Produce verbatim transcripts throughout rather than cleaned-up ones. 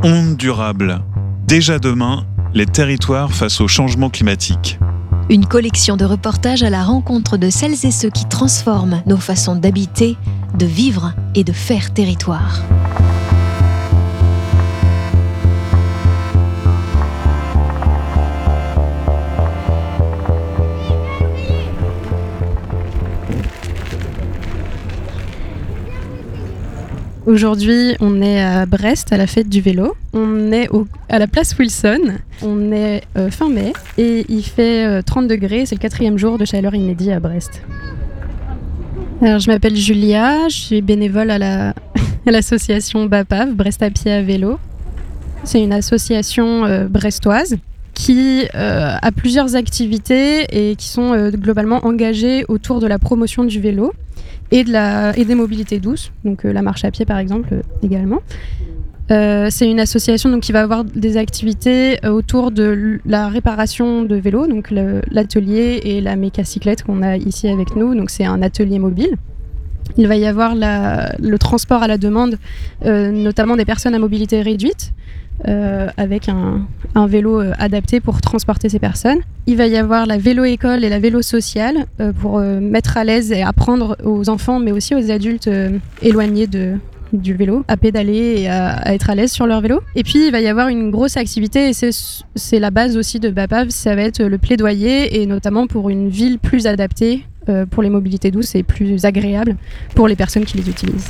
Ondes durables. Déjà demain, les territoires face au changement climatique. Une collection de reportages à la rencontre de celles et ceux qui transforment nos façons d'habiter, de vivre et de faire territoire. Aujourd'hui, on est à Brest, à la fête du vélo. On est au, à la place Wilson. On est euh, fin mai et il fait euh, trente degrés. C'est le quatrième jour de chaleur inédit à Brest. Alors, je m'appelle Julia, je suis bénévole à, la, à l'association BAPAV, Brest à pied à vélo. C'est une association euh, brestoise qui euh, a plusieurs activités et qui sont euh, globalement engagées autour de la promotion du vélo. Et, de la, et des mobilités douces, donc euh, la marche à pied par exemple euh, également. Euh, c'est une association donc, qui va avoir des activités euh, autour de l- la réparation de vélos, donc le, l'atelier et la mécacyclette qu'on a ici avec nous, donc c'est un atelier mobile. Il va y avoir la, le transport à la demande, euh, notamment des personnes à mobilité réduite, euh, avec un, un vélo euh, adapté pour transporter ces personnes. Il va y avoir la vélo-école et la vélo-sociale euh, pour euh, mettre à l'aise et apprendre aux enfants, mais aussi aux adultes euh, éloignés de, du vélo, à pédaler et à, à être à l'aise sur leur vélo. Et puis, il va y avoir une grosse activité, et c'est, c'est la base aussi de BAPAV, ça va être le plaidoyer, et notamment pour une ville plus adaptée euh, pour les mobilités douces et plus agréable pour les personnes qui les utilisent.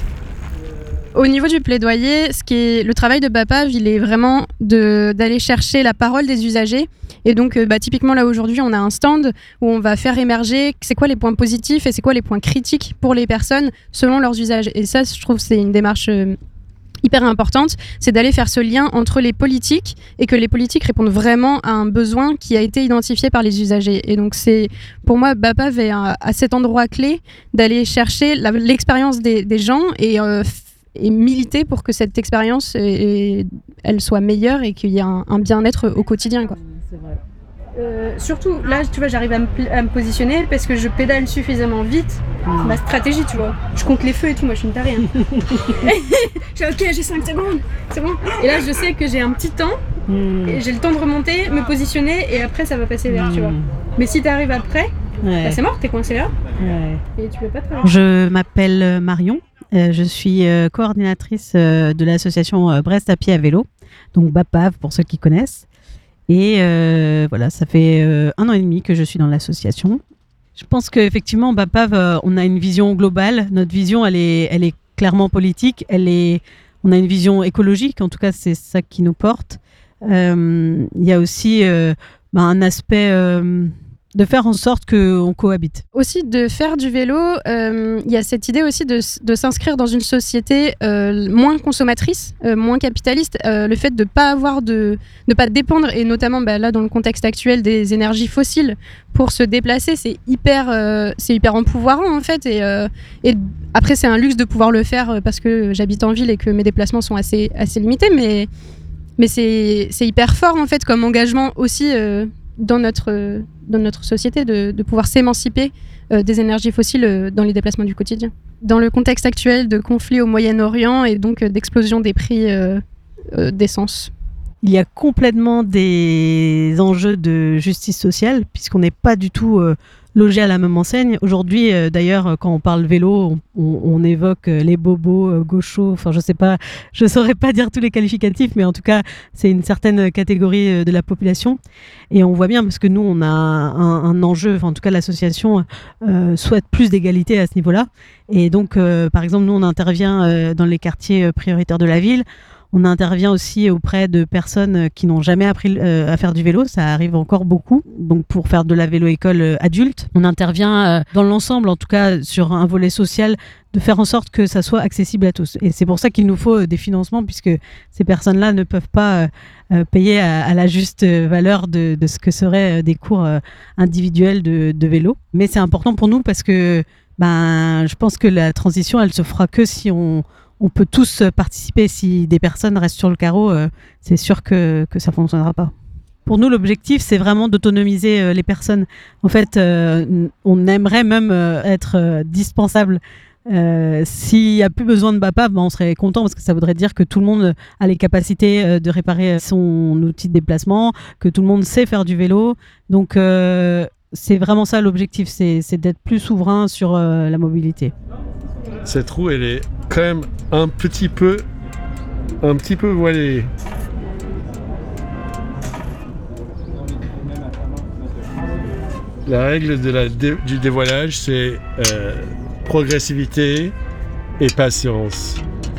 Au niveau du plaidoyer, ce qui est, le travail de BAPAV, il est vraiment de, d'aller chercher la parole des usagers. Et donc, bah, typiquement, là, aujourd'hui, on a un stand où on va faire émerger c'est quoi les points positifs et c'est quoi les points critiques pour les personnes selon leurs usages. Et ça, je trouve que c'est une démarche euh, hyper importante, c'est d'aller faire ce lien entre les politiques et que les politiques répondent vraiment à un besoin qui a été identifié par les usagers. Et donc, c'est, pour moi, BAPAV est à, à cet endroit clé d'aller chercher la, l'expérience des, des gens et euh, et militer pour que cette expérience et, et, elle soit meilleure et qu'il y ait un, un bien-être au quotidien, quoi. C'est vrai. Euh, surtout là, tu vois, j'arrive à me, à me positionner parce que je pédale suffisamment vite. Mmh. Ma stratégie, tu vois, je compte les feux et tout, moi je suis une tarée. Hein. Je dis ok, j'ai cinq secondes, c'est bon. Et là, je sais que j'ai un petit temps, mmh. et j'ai le temps de remonter, me positionner et après ça va passer vert, mmh. tu vois. Mais si t'arrives après, ouais. bah, c'est mort, t'es coincé là. Ouais. Et tu peux pas travailler. Je m'appelle Marion. Euh, je suis euh, coordinatrice euh, de l'association euh, Brest à pied à vélo, donc BAPAV pour ceux qui connaissent. Et euh, voilà, ça fait euh, un an et demi que je suis dans l'association. Je pense qu'effectivement, BAPAV, euh, on a une vision globale. Notre vision, elle est, elle est clairement politique. Elle est, on a une vision écologique, en tout cas, c'est ça qui nous porte. Euh, il y a aussi euh, bah, un aspect... Euh, de faire en sorte qu'on cohabite. Aussi, de faire du vélo, il euh, y a cette idée aussi de, de s'inscrire dans une société euh, moins consommatrice, euh, moins capitaliste. Euh, le fait de ne pas avoir de, de pas dépendre, et notamment bah, là dans le contexte actuel des énergies fossiles, pour se déplacer, c'est hyper, euh, c'est hyper empouvoirant en fait. Et, euh, et après, c'est un luxe de pouvoir le faire parce que j'habite en ville et que mes déplacements sont assez, assez limités, mais, mais c'est, c'est hyper fort en fait comme engagement aussi. Euh, dans notre, dans notre société, de, de pouvoir s'émanciper euh, des énergies fossiles euh, dans les déplacements du quotidien. Dans le contexte actuel de conflit au Moyen-Orient et donc euh, d'explosion des prix euh, euh, d'essence. Il y a complètement des enjeux de justice sociale, puisqu'on n'est pas du tout euh, logé à la même enseigne. Aujourd'hui, euh, d'ailleurs, quand on parle vélo, on, on, on évoque euh, les bobos, euh, gauchos, enfin je sais pas, je saurais pas dire tous les qualificatifs, mais en tout cas, c'est une certaine catégorie euh, de la population. Et on voit bien, parce que nous, on a un, un enjeu, enfin en tout cas l'association euh, souhaite plus d'égalité à ce niveau-là. Et donc, euh, par exemple, nous, on intervient euh, dans les quartiers prioritaires de la ville. On intervient aussi auprès de personnes qui n'ont jamais appris euh, à faire du vélo, ça arrive encore beaucoup, donc pour faire de la vélo-école euh, adulte. On intervient euh, dans l'ensemble, en tout cas sur un volet social, de faire en sorte que ça soit accessible à tous. Et c'est pour ça qu'il nous faut euh, des financements, puisque ces personnes-là ne peuvent pas euh, payer à, à la juste valeur de, de ce que seraient des cours euh, individuels de, de vélo. Mais c'est important pour nous parce que ben, je pense que la transition, elle se fera que si on... on peut tous participer. Si des personnes restent sur le carreau, euh, c'est sûr que, que ça ne fonctionnera pas. Pour nous, l'objectif, c'est vraiment d'autonomiser euh, les personnes. En fait, euh, on aimerait même euh, être euh, dispensable Euh, s'il n'y a plus besoin de B A P A, ben on serait content parce que ça voudrait dire que tout le monde a les capacités euh, de réparer son outil de déplacement, que tout le monde sait faire du vélo. Donc euh, c'est vraiment ça l'objectif, c'est, c'est d'être plus souverain sur euh, la mobilité. Cette roue, elle est quand même un petit peu, un petit peu voilée. La règle de la dé- du dévoilage, c'est euh, progressivité et patience.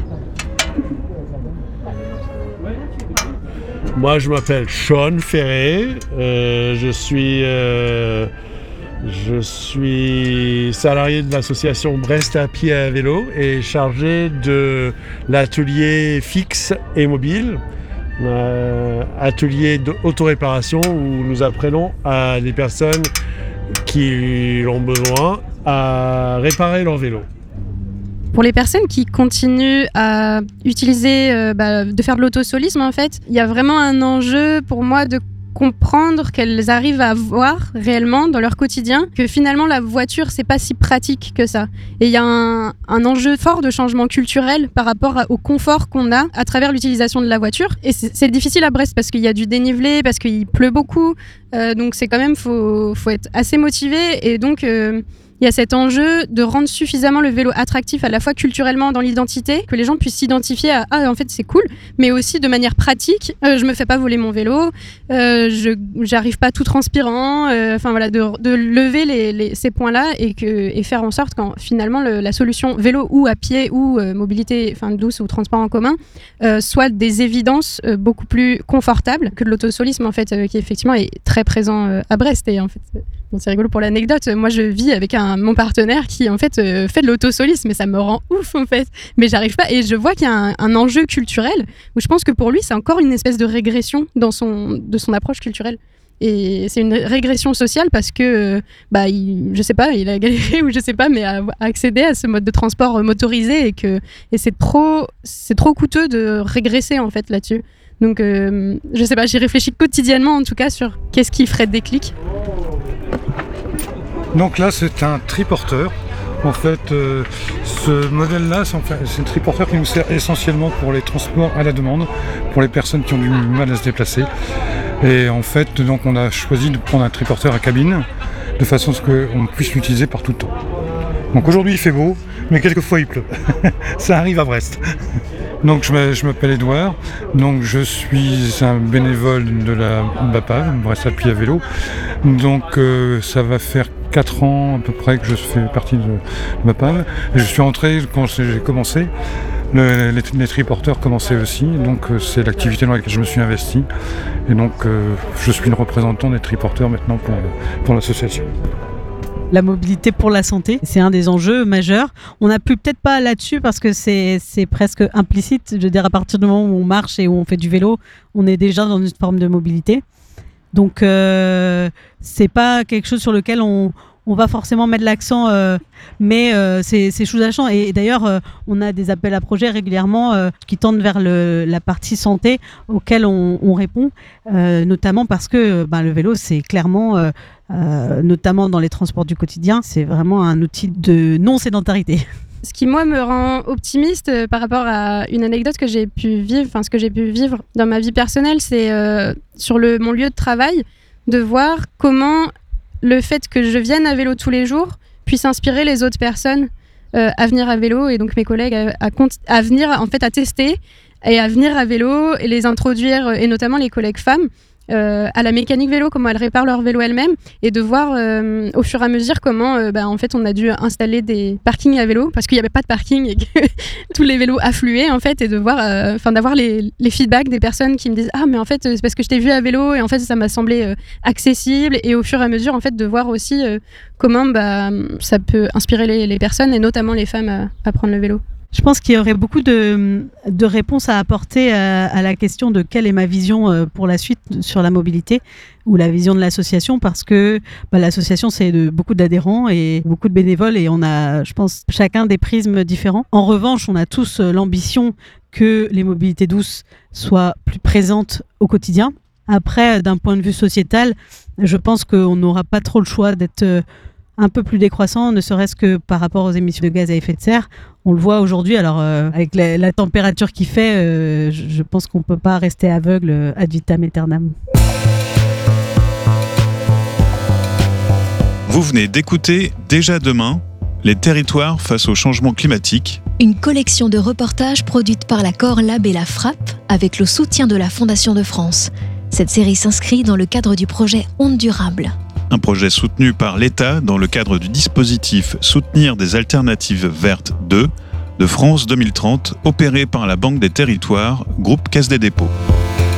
Moi, je m'appelle Sean Ferré. Euh, je suis, euh, je suis salarié de l'association Brest à pied et à vélo et chargé de l'atelier fixe et mobile. Euh, atelier d'autoréparation où nous apprenons à des personnes qui ont besoin à réparer leur vélo. Pour les personnes qui continuent à utiliser, euh, bah, de faire de l'autosolisme, en fait, il y a vraiment un enjeu pour moi de comprendre qu'elles arrivent à voir réellement dans leur quotidien que finalement la voiture c'est pas si pratique que ça, et il y a un, un enjeu fort de changement culturel par rapport à, au confort qu'on a à travers l'utilisation de la voiture, et c'est, c'est difficile à Brest parce qu'il y a du dénivelé, parce qu'il pleut beaucoup, euh, donc c'est quand même faut, faut être assez motivé, et donc euh, il y a cet enjeu de rendre suffisamment le vélo attractif à la fois culturellement dans l'identité, que les gens puissent s'identifier à « ah, en fait, c'est cool », mais aussi de manière pratique. Euh, je me fais pas voler mon vélo, euh, je j'arrive pas tout transpirant, euh, enfin voilà, de, de lever les, les, ces points-là et, que, et faire en sorte qu'en finalement le, la solution vélo ou à pied ou euh, mobilité enfin, douce ou transport en commun euh, soit des évidences euh, beaucoup plus confortables que de l'autosolisme en fait, euh, qui effectivement est très présent euh, à Brest. Et en fait, bon, c'est rigolo pour l'anecdote, moi je vis avec un mon partenaire qui en fait euh, fait de l'autosolisme, mais ça me rend ouf en fait, mais j'arrive pas, et je vois qu'il y a un, un enjeu culturel où je pense que pour lui c'est encore une espèce de régression dans son, de son approche culturelle, et c'est une régression sociale parce que bah il, je sais pas, il a galéré ou je sais pas, mais à, à accéder à ce mode de transport motorisé, et que et c'est trop c'est trop coûteux de régresser en fait là-dessus. Donc euh, je sais pas, j'y réfléchis quotidiennement en tout cas sur qu'est-ce qui ferait déclic. Donc là, c'est un triporteur. En fait, euh, ce modèle-là, c'est, en fait, c'est un triporteur qui nous sert essentiellement pour les transports à la demande, pour les personnes qui ont du mal à se déplacer. Et en fait, donc, on a choisi de prendre un triporteur à cabine, de façon à ce qu'on puisse l'utiliser par tout le temps. Donc aujourd'hui, il fait beau, mais quelquefois il pleut. Ça arrive à Brest. Donc je, je m'appelle Edouard, donc je suis un bénévole de la B A P A, Brest à pied à vélo. Donc euh, ça va faire quatre ans à peu près que je fais partie de B A P A. Je suis entré quand j'ai commencé, le, les, les triporteurs commençaient aussi, donc euh, c'est l'activité dans laquelle je me suis investi. Et donc euh, je suis le représentant des triporteurs maintenant pour, pour l'association. La mobilité pour la santé, c'est un des enjeux majeurs. On n'appuie peut-être pas là-dessus parce que c'est, c'est presque implicite. Je veux dire, à partir du moment où on marche et où on fait du vélo, on est déjà dans une forme de mobilité. Donc, euh, c'est pas quelque chose sur lequel on, on va forcément mettre l'accent, euh, mais euh, c'est, c'est sous-jacent. Et d'ailleurs, euh, on a des appels à projets régulièrement euh, qui tendent vers le, la partie santé auxquels on, on répond, euh, notamment parce que bah, le vélo, c'est clairement... Euh, Euh, notamment dans les transports du quotidien, c'est vraiment un outil de non-sédentarité. Ce qui, moi, me rend optimiste euh, par rapport à une anecdote que j'ai pu vivre, enfin ce que j'ai pu vivre dans ma vie personnelle, c'est euh, sur le, mon lieu de travail, de voir comment le fait que je vienne à vélo tous les jours puisse inspirer les autres personnes euh, à venir à vélo, et donc mes collègues à, à, à venir en fait à tester et à venir à vélo et les introduire, et notamment les collègues femmes, Euh, à la mécanique vélo, comment elles réparent leur vélo elles-mêmes, et de voir euh, au fur et à mesure comment euh, bah, en fait on a dû installer des parkings à vélo parce qu'il n'y avait pas de parking et que tous les vélos affluaient en fait, et de voir enfin euh, d'avoir les, les feedbacks des personnes qui me disent ah mais en fait c'est parce que je t'ai vu à vélo et en fait ça m'a semblé euh, accessible, et au fur et à mesure en fait de voir aussi euh, comment bah, ça peut inspirer les, les personnes et notamment les femmes à, à prendre le vélo. Je pense qu'il y aurait beaucoup de, de réponses à apporter à, à la question de quelle est ma vision pour la suite sur la mobilité, ou la vision de l'association, parce que bah, l'association c'est de, beaucoup d'adhérents et beaucoup de bénévoles, et on a, je pense, chacun des prismes différents. En revanche, on a tous l'ambition que les mobilités douces soient plus présentes au quotidien. Après, d'un point de vue sociétal, je pense qu'on n'aura pas trop le choix d'être un peu plus décroissant, ne serait-ce que par rapport aux émissions de gaz à effet de serre. On le voit aujourd'hui, alors euh, avec la, la température qu'il fait, euh, je, je pense qu'on ne peut pas rester aveugle euh, ad vitam aeternam. Vous venez d'écouter Déjà demain, les territoires face au changement climatique. Une collection de reportages produite par la Core Lab et la Frappe avec le soutien de la Fondation de France. Cette série s'inscrit dans le cadre du projet Ondes Durables. Un projet soutenu par l'État dans le cadre du dispositif Soutenir des alternatives vertes deux de France deux mille trente, opéré par la Banque des Territoires, groupe Caisse des Dépôts.